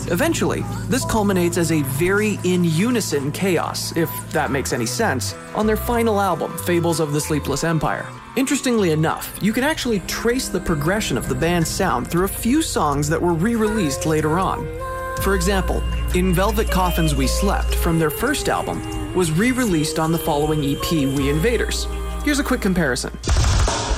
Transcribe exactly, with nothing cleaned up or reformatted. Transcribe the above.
Eventually, this culminates as a very in-unison chaos, if that makes any sense, on their final album, Fables of the Sleepless Empire. Interestingly enough, you can actually trace the progression of the band's sound through a few songs that were re-released later on. For example, In Velvet Coffins We Slept from their first album was re-released on the following E P, We Invaders. Here's a quick comparison.